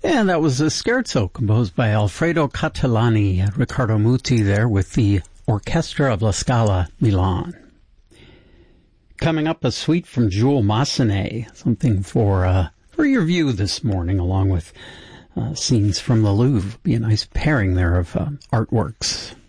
And that was a scherzo composed by Alfredo Catalani, Riccardo Muti there with the Orchestra of La Scala, Milan. Coming up, a suite from Jules Massenet, something for your view this morning, along with scenes from the Louvre. Be a nice pairing there of artworks.